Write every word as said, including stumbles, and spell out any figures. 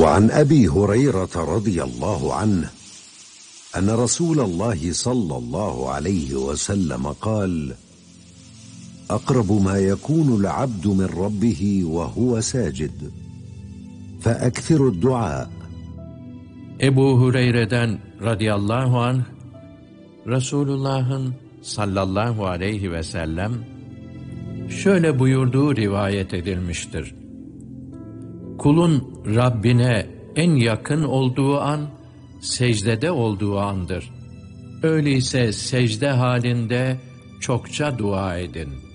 وعن أبي هريرة رضي الله عنه أن رسول الله صلى الله عليه وسلم قال: أقرب ما يكون العبد من ربه وهو ساجد فأكثر الدعاء. Ebu Hureyre'den radıyallahu anh, Resulullah'ın sallallahu aleyhi ve sellem şöyle buyurduğu rivayet edilmiştir: Kulun Rabbine en yakın olduğu an, secdede olduğu andır. Öyleyse secde halinde çokça dua edin.